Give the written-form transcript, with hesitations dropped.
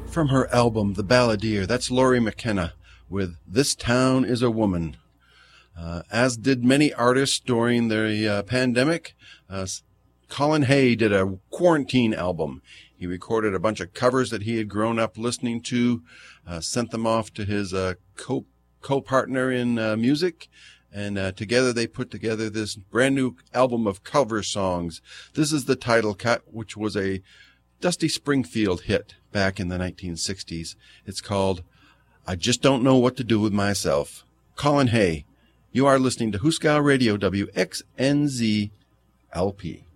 From her album, The Balladeer, that's Laurie McKenna with This Town is a Woman. As did many artists during the pandemic, Colin Hay did a quarantine album. He recorded a bunch of covers that he had grown up listening to, sent them off to his co-partner in music, and together they put together this brand new album of cover songs. This is the title cut, which was a Dusty Springfield hit back in the 1960s. It's called I Just Don't Know What to Do With Myself. Colin Hay. You are listening to Huskow Radio, WXNZ LP.